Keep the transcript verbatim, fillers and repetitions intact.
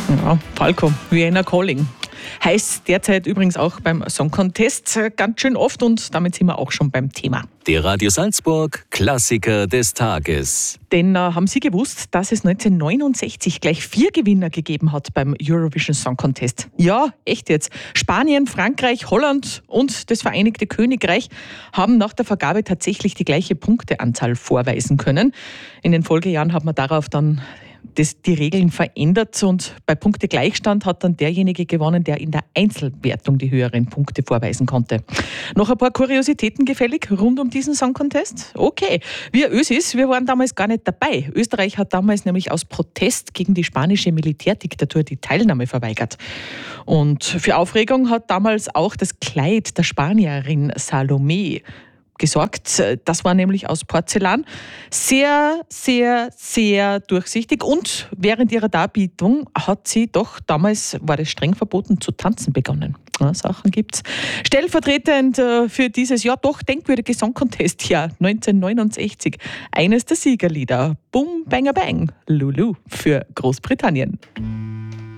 Ja, Falco, Vienna Calling. Heißt derzeit übrigens auch beim Song Contest ganz schön oft und damit sind wir auch schon beim Thema. Der Radio Salzburg Klassiker des Tages. Denn äh, haben Sie gewusst, dass es neunzehnhundertneunundsechzig gleich vier Gewinner gegeben hat beim Eurovision Song Contest? Ja, echt jetzt. Spanien, Frankreich, Holland und das Vereinigte Königreich haben nach der Vergabe tatsächlich die gleiche Punkteanzahl vorweisen können. In den Folgejahren hat man darauf dann das, die Regeln verändert und bei Punktegleichstand hat dann derjenige gewonnen, der in der Einzelwertung die höheren Punkte vorweisen konnte. Noch ein paar Kuriositäten gefällig rund um diesen Song Contest? Okay, wir Ösis, wir waren damals gar nicht dabei. Österreich hat damals nämlich aus Protest gegen die spanische Militärdiktatur die Teilnahme verweigert. Und für Aufregung hat damals auch das Kleid der Spanierin Salome gesorgt. Das war nämlich aus Porzellan. Sehr, sehr, sehr durchsichtig. Und während ihrer Darbietung hat sie doch, damals war das streng verboten, zu tanzen begonnen. Ja, Sachen gibt's. Stellvertretend für dieses ja doch denkwürdige Song Contest Jahr neunzehnhundertneunundsechzig. Eines der Siegerlieder. Boom, Banger Bang, Lulu für Großbritannien.